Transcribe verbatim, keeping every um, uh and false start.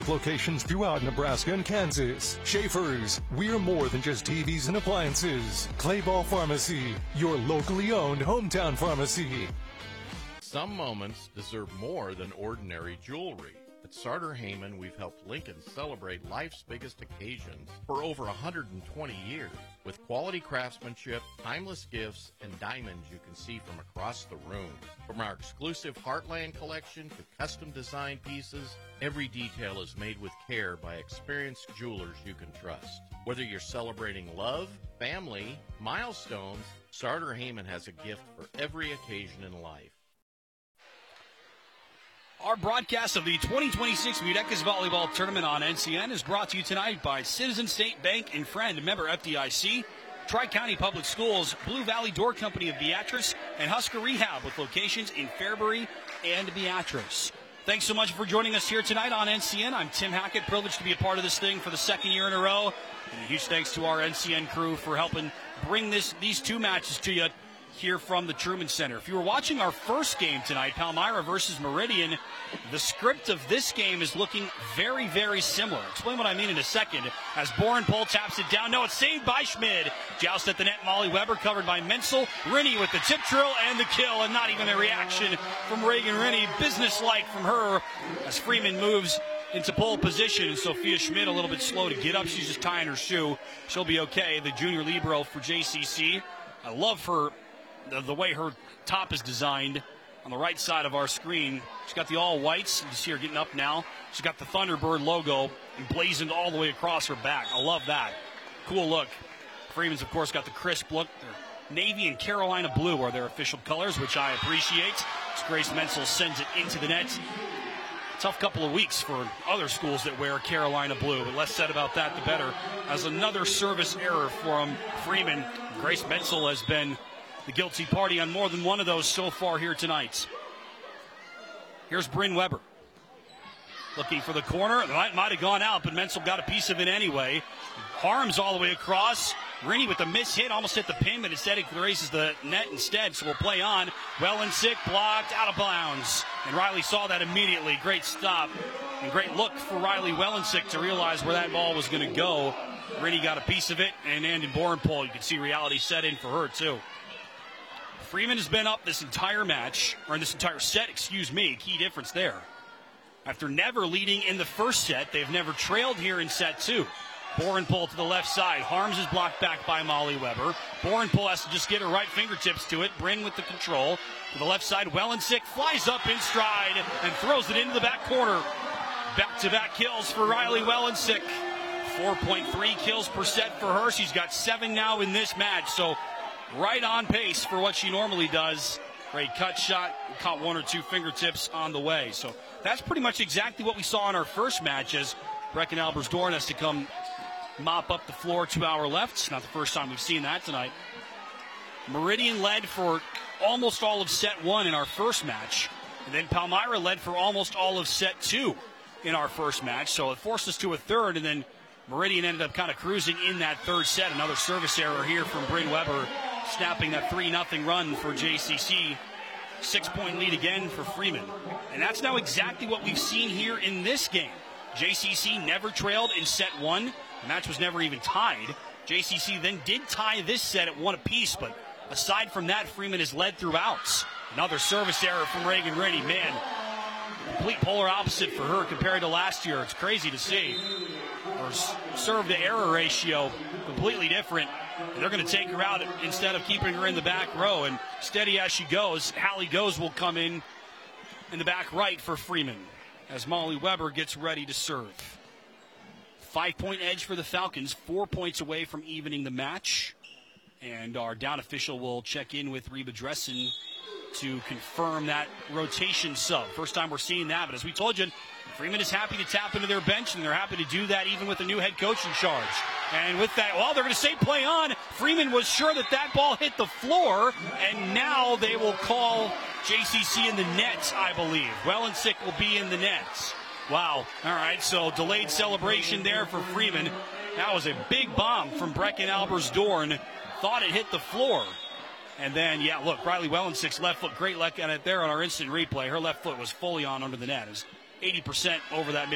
Locations throughout Nebraska and Kansas. Schaefer's, we're more than just T Vs and appliances. Clayball Pharmacy, your locally owned hometown pharmacy. Some moments deserve more than ordinary jewelry. At Sartor Heyman, we've helped Lincoln celebrate life's biggest occasions for over one hundred twenty years. With quality craftsmanship, timeless gifts, and diamonds you can see from across the room. From our exclusive Heartland collection to custom design pieces, every detail is made with care by experienced jewelers you can trust. Whether you're celebrating love, family, milestones, Sartor Heyman has a gift for every occasion in life. Our broadcast of the twenty twenty-six Mudecas Volleyball Tournament on N C N is brought to you tonight by Citizen State Bank and Friend, member F D I C, Tri-County Public Schools, Blue Valley Door Company of Beatrice, and Husker Rehab with locations in Fairbury and Beatrice. Thanks so much for joining us here tonight on N C N. I'm Tim Hackett, privileged to be a part of this thing for the second year in a row. And a huge thanks to our N C N crew for helping bring this these two matches to you here from the Truman Center. If you were watching our first game tonight, Palmyra versus Meridian, the script of this game is looking very, very similar. Explain what I mean in a second. As Borenpol taps it down. No, it's saved by Schmid. Joust at the net. Molly Weber covered by Menzel. Rennie with the tip drill and the kill, and not even a reaction from Reagan Rennie. Businesslike from her as Freeman moves into pole position. Sophia Schmid a little bit slow to get up. She's just tying her shoe. She'll be okay. The junior libero for J C C. I love her. The, the way her top is designed on the right side of our screen. She's got the all whites. You see her getting up now. She's got the Thunderbird logo emblazoned all the way across her back. I love that. Cool look. Freeman's, of course, got the crisp look. They're navy and Carolina blue are their official colors, which I appreciate. As Grace Menzel sends it into the net. Tough couple of weeks for other schools that wear Carolina blue, but less said about that, the better. As another service error from Freeman, Grace Menzel has been the guilty party on more than one of those so far here tonight. Here's Bryn Weber. Looking for the corner. The light might have gone out, but Menzel got a piece of it anyway. Harms all the way across. Rennie with a miss hit, almost hit the pin, but instead he erases the net instead, so we'll play on. Wellensick blocked out of bounds. And Riley saw that immediately. Great stop. And great look for Riley Wellensick to realize where that ball was going to go. Rennie got a piece of it, and Andy Borenpol, you can see reality set in for her too. Freeman has been up this entire match, or in this entire set, excuse me. Key difference there. After never leading in the first set, they've never trailed here in set two. Borenpol to the left side. Harms is blocked back by Molly Weber. Borenpol has to just get her right fingertips to it. Bryn with the control. To the left side, Wellensick flies up in stride and throws it into the back corner. Back-to-back kills for Riley Wellensick. four point three kills per set for her. She's got seven now in this match, so right on pace for what she normally does. Great cut shot, caught one or two fingertips on the way. So that's pretty much exactly what we saw in our first match as Brecken Albersdorf has to come mop up the floor to our left. It's not the first time we've seen that tonight. Meridian led for almost all of set one in our first match. And then Palmyra led for almost all of set two in our first match. So it forced us to a third, and then Meridian ended up kind of cruising in that third set. Another service error here from Bryn Weber, snapping that three nothing run for J C C. Six-point lead again for Freeman. And that's now exactly what we've seen here in this game. J C C never trailed in set one. The match was never even tied. J C C then did tie this set at one apiece, but aside from that, Freeman has led throughout. Another service error from Reagan Rennie. Man, complete polar opposite for her compared to last year. It's crazy to see. Her serve to error ratio completely different. They're going to take her out instead of keeping her in the back row. And steady as she goes, Hallie Goes will come in in the back right for Freeman as Molly Weber gets ready to serve. Five-point edge for the Falcons, four points away from evening the match. And our down official will check in with Reba Dressen to confirm that rotation sub. First time we're seeing that, but as we told you, Freeman is happy to tap into their bench, and they're happy to do that even with a new head coach in charge. And with that, well, they're going to say play on. Freeman was sure that that ball hit the floor, and now they will call J C C in the net, I believe. Wellensick will be in the net. Wow. All right, so delayed celebration there for Freeman. That was a big bomb from Brecken Albersdorf. Thought it hit the floor. And then, yeah, look, Riley Wellensick's left foot, great luck at it there on our instant replay. Her left foot was fully on under the net. It was eighty percent over that